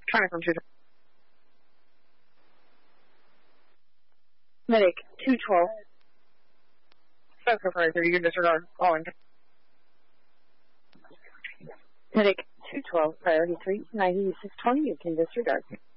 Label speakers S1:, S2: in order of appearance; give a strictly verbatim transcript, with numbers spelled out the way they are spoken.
S1: Trying from two.
S2: Medic two twelve.
S1: Sucker for thirty, you disregard. Calling.
S2: Medic two twelve, priority three ninety-six twenty, you can disregard.